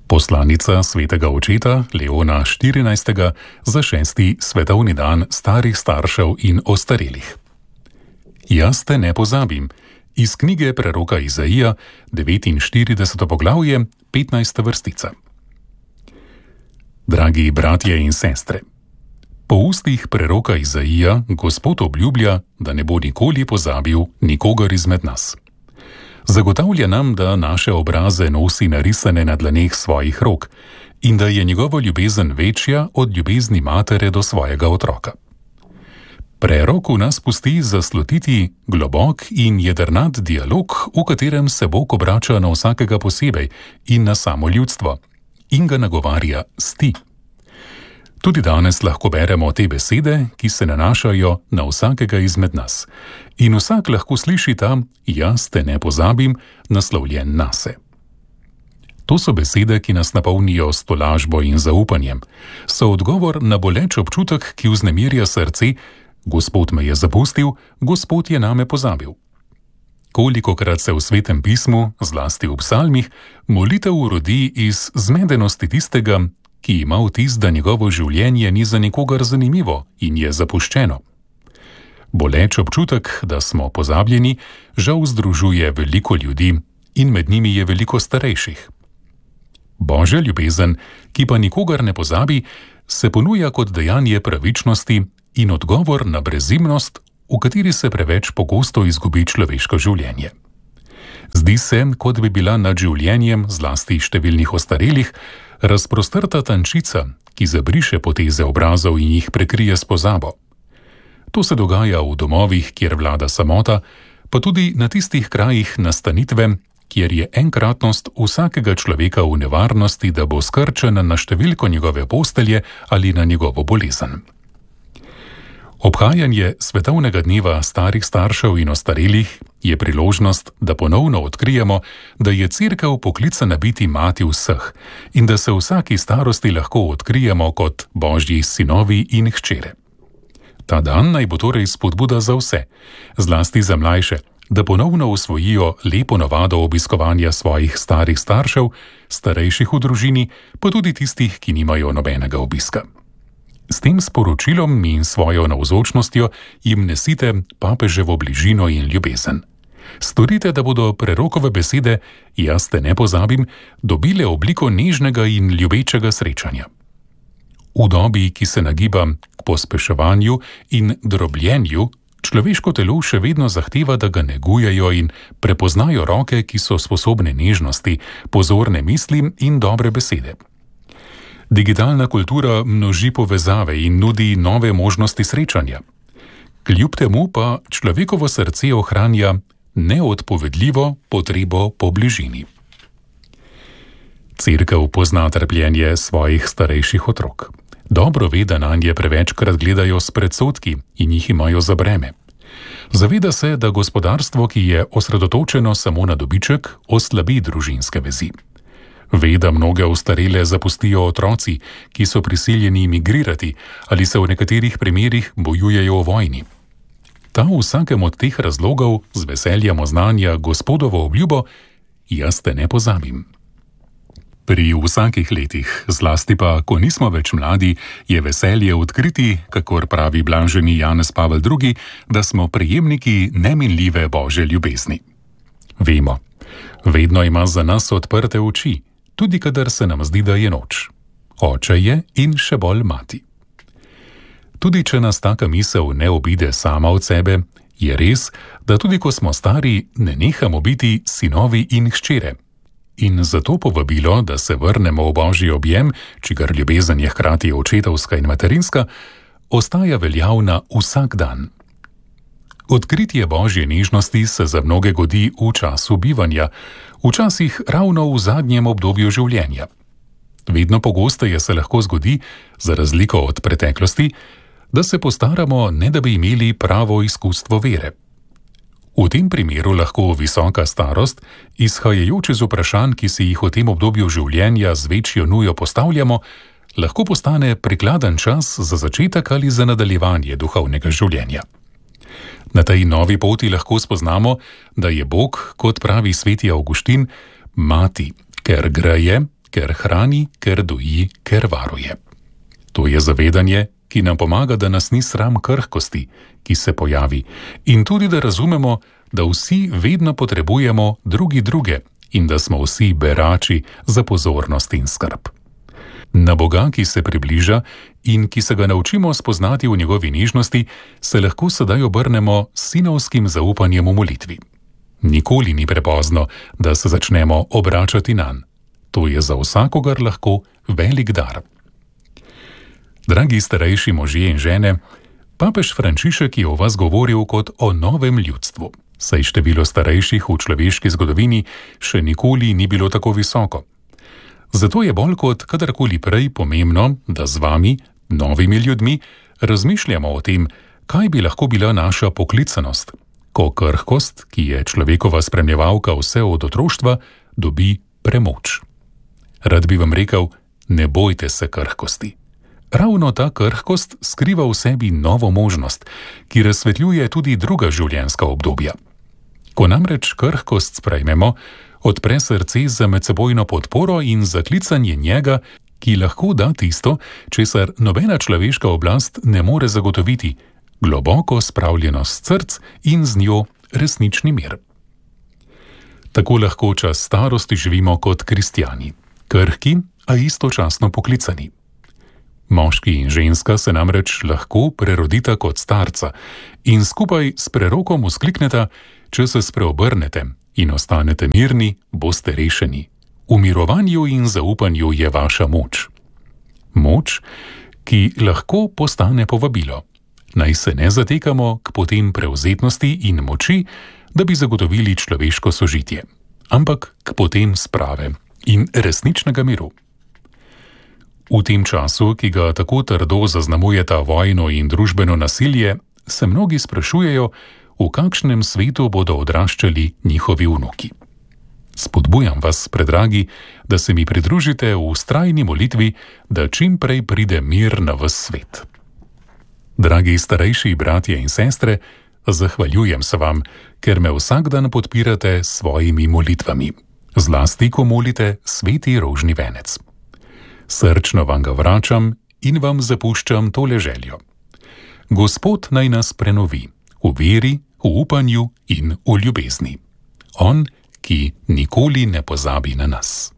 Poslanica svetega očeta Leona XIV. Za 6. svetovni dan starih staršev in ostarelih. Jaz te ne pozabim. Iz knjige preroka Izaija, 49. poglavje, 15. vrstica. Dragi bratje in sestre, po ustih preroka Izaija Gospod obljublja, da ne bo nikoli pozabil nikogar izmed nas. Zagotavlja nam, da naše obraze nosi narisane na dlaneh svojih rok in da je njegova ljubezen večja od ljubezni matere do svojega otroka. Prerok v nas pusti zaslutiti globok in jedrnat dialog, v katerem se Bog obrača na vsakega posebej in na samo ljudstvo in ga nagovarja s ti. Tudi danes lahko beremo te besede, ki se nanašajo na vsakega izmed nas. In vsak lahko sliši ta jaz te ne pozabim, naslovljen nase. To so besede, ki nas napolnijo s tolažbo in zaupanjem. So odgovor na boleč občutek, ki vznemirja srce, Gospod me je zapustil, Gospod je name pozabil. Kolikokrat se v Svetem pismu, zlasti v psalmih, molitev urodi iz zmedenosti tistega, ki ima vtis, da njegovo življenje ni za nikogar zanimivo in je zapuščeno. Boleč občutek, da smo pozabljeni, žal združuje veliko ljudi in med njimi je veliko starejših. Božja ljubezen, ki pa nikogar ne pozabi, se ponuja kot dejanje pravičnosti in odgovor na brezimnost, v kateri se preveč pogosto izgubi človeško življenje. Zdi se, kot bi bila nad življenjem, zlasti številnih ostarelih, razprostrta tančica, ki zabriše poteze obrazov in jih prekrije s pozabo. To se dogaja v domovih, kjer vlada samota, pa tudi na tistih krajih nastanitve, kjer je enkratnost vsakega človeka v nevarnosti, da bo skrčen na številko njegove postelje ali na njegovo bolezen. Obhajanje svetovnega dneva starih staršev in ostarelih je priložnost, da ponovno odkrijemo, da je Cerkev poklicana biti mati vseh in da se v vsaki starosti lahko odkrijemo kot Božji sinovi in hčere. Ta dan naj bo torej spodbuda za vse, zlasti za mlajše, da ponovno usvojijo lepo navado obiskovanja svojih starih staršev, starejših v družini, pa tudi tistih, ki nimajo nobenega obiska. S tem sporočilom in svojo navzočnostjo jim nesite papeževo bližino in ljubezen. Storite, da bodo prerokove besede, jaz te ne pozabim, dobile obliko nežnega in ljubečega srečanja. V dobi, ki se nagiba k pospeševanju in drobljenju, človeško telo še vedno zahteva, da ga negujejo in prepoznajo roke, ki so sposobne nežnosti, pozorne misli in dobre besede. Digitalna kultura množi povezave in nudi nove možnosti srečanja. Kljub temu pa človekovo srce ohranja neodpovedljivo potrebo po bližini. Cerkev pozna trpljenje svojih starejših otrok. Dobro ve, da nanje prevečkrat gledajo s predsodki in jih imajo za breme. Zaveda se, da gospodarstvo, ki je osredotočeno samo na dobiček, oslabi družinske vezi. Ve, da mnoge ostarele zapustijo otroci, ki so prisiljeni migrirati ali se v nekaterih primerih bojujejo v vojni. Ta v vsakem od teh razlogov z veseljem oznanja Gospodovo obljubo, jaz te ne pozabim. Pri vsakih letih, zlasti pa, ko nismo več mladi, je veselje odkriti, kakor pravi blaženi Janez Pavel II., da smo prejemniki neminljive Božje ljubezni. Vemo, vedno ima za nas odprte oči, tudi kadar se nam zdi, da je noč. Oče je in še bolj mati. Tudi če nas taka misel ne obide sama od sebe, je res, da tudi ko smo stari, ne nehamo biti sinovi in hčere. In zato povabilo, da se vrnemo v Božji objem, čigar ljubezen je hkrati očetovska in materinska, ostaja veljavna vsak dan. Odkritje Božje nežnosti se za mnoge godi v času bivanja, včasih ravno v zadnjem obdobju življenja. Vedno pogosteje se lahko zgodi, za razliko od preteklosti, da se postaramo, ne da bi imeli pravo izkustvo vere. V tem primeru lahko visoka starost, izhajajoč iz vprašanj, ki si jih v tem obdobju življenja z večjo nujo postavljamo, lahko postane prikladen čas za začetek ali za nadaljevanje duhovnega življenja. Na tej novi poti lahko spoznamo, da je Bog, kot pravi sveti Avguštin, mati, ker greje, ker hrani, ker doji, ker varuje. To je zavedanje, ki nam pomaga, da nas ni sram krhkosti, ki se pojavi, in tudi da razumemo, da vsi vedno potrebujemo druge in da smo vsi berači za pozornost in skrb. Na Boga, ki se približa in ki se ga naučimo spoznati v njegovi nežnosti, se lahko sedaj obrnemo s sinovskim zaupanjem v molitvi. Nikoli ni prepozno, da se začnemo obračati nanj. To je za vsakogar lahko velik dar. Dragi starejši možje in žene, papež Frančišek je o vas govoril kot o novem ljudstvu, saj število starejših v človeški zgodovini še nikoli ni bilo tako visoko. Zato je bolj kot kadarkoli prej pomembno, da z vami, novimi ljudmi, razmišljamo o tem, kaj bi lahko bila naša poklicanost, ko krhkost, ki je človekova spremljevalka vse od otroštva, dobi premoč. Rad bi vam rekel, ne bojte se krhkosti. Ravno ta krhkost skriva v sebi novo možnost, ki razsvetljuje tudi druga življenjska obdobja. Ko namreč krhkost sprejmemo, odpre srce za medsebojno podporo in za klicanje njega, ki lahko da tisto, česar nobena človeška oblast ne more zagotoviti, globoko spravljenost src in z njo resnični mir. Tako lahko čas starosti živimo kot kristjani, krhki, a istočasno poklicani. Moški in ženska se namreč lahko prerodita kot starca in skupaj s prerokom vzklikneta, če se spreobrnete in ostanete mirni, boste rešeni. V mirovanju in zaupanju je vaša moč. Moč, ki lahko postane povabilo. Naj se ne zatekamo k potem prevzetnosti in moči, da bi zagotovili človeško sožitje, ampak k potem sprave in resničnega miru. V tem času, ki ga tako trdo zaznamujeta vojno in družbeno nasilje, se mnogi sprašujejo, v kakšnem svetu bodo odraščali njihovi vnuki. Spodbujam vas, predragi, da se mi pridružite v vztrajni molitvi, da čim prej pride mir na ves svet. Dragi starejši bratje in sestre, zahvaljujem se vam, ker me vsak dan podpirate s svojimi molitvami, zlasti ko molite sveti rožni venec. Srčno vam ga vračam in vam zapuščam tole željo. Gospod naj nas prenovi v veri, v upanju in v ljubezni. On, ki nikoli ne pozabi na nas.